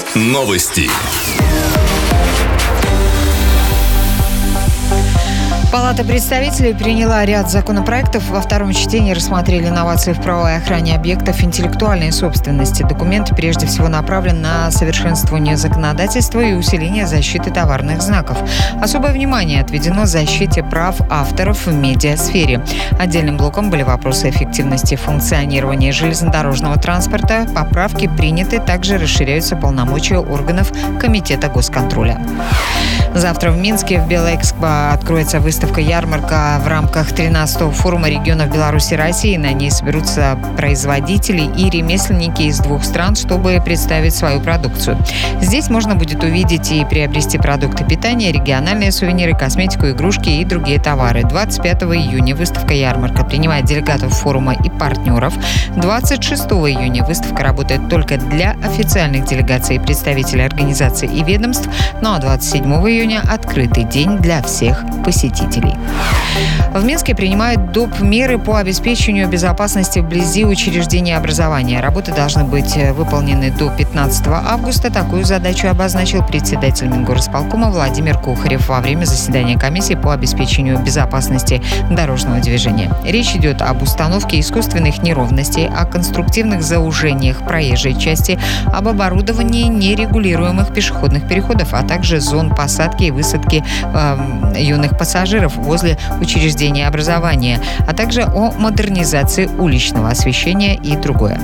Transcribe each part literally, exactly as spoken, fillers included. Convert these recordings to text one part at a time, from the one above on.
Новости. Палата представителей приняла ряд законопроектов. Во втором чтении рассмотрели инновации в правовой охране объектов интеллектуальной собственности. Документ прежде всего направлен на совершенствование законодательства и усиление защиты товарных знаков. Особое внимание отведено защите прав авторов в медиасфере. Отдельным блоком были вопросы эффективности функционирования железнодорожного транспорта. Поправки приняты, также расширяются полномочия органов Комитета госконтроля. Завтра в Минске в Белэкспо откроется выставка-ярмарка в рамках тринадцатого форума регионов Беларуси и России. На ней соберутся производители и ремесленники из двух стран, чтобы представить свою продукцию. Здесь можно будет увидеть и приобрести продукты питания, региональные сувениры, косметику, игрушки и другие товары. двадцать пятого июня выставка-ярмарка принимает делегатов форума и партнеров. двадцать шестого июня выставка работает только для официальных делегаций и представителей организаций и ведомств, ну а двадцать седьмого июня открытый день для всех посетителей. В Минске принимают доп. Меры по обеспечению безопасности вблизи учреждения образования. Работы должны быть выполнены до пятнадцатого августа. Такую задачу обозначил председатель Мингорисполкома Владимир Кухарев во время заседания комиссии по обеспечению безопасности дорожного движения. Речь идет об установке искусственных неровностей, о конструктивных заужениях проезжей части, об оборудовании нерегулируемых пешеходных переходов, а также зон посадки и высадки э, юных пассажиров возле учреждения образования, а также о модернизации уличного освещения и другое.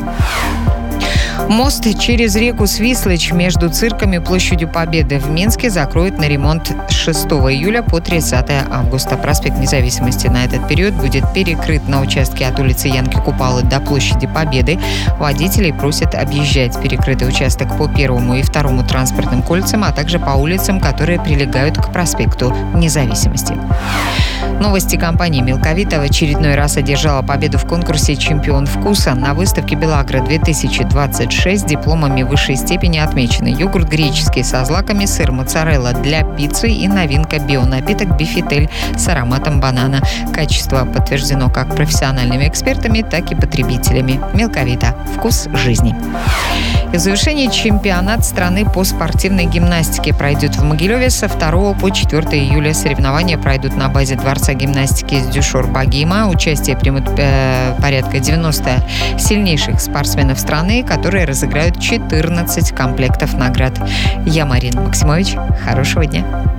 Мост через реку Свислочь между цирком и площадью Победы в Минске закроют на ремонт с шестого июля по тридцатого августа. Проспект Независимости на этот период будет перекрыт на участке от улицы Янки Купалы до площади Победы. Водителей просят объезжать перекрытый участок по первому и второму транспортным кольцам, а также по улицам, которые прилегают к проспекту Независимости. Новости компании «Милковита» в очередной раз одержала победу в конкурсе «Чемпион вкуса». На выставке «Белагро-две тысячи двадцать шесть» дипломами высшей степени отмечены йогурт греческий со злаками, сыр моцарелла для пиццы и новинка бионапиток «Бифитель» с ароматом банана. Качество подтверждено как профессиональными экспертами, так и потребителями. «Милковита» – вкус жизни. И в завершении чемпионат страны по спортивной гимнастике пройдет в Могилеве со второго по четвёртое июля. Соревнования пройдут на базе Дворца гимнастики Дюшор-Багима. Участие примут э, порядка девяноста сильнейших спортсменов страны, которые разыграют четырнадцать комплектов наград. Я Марина Максимович. Хорошего дня.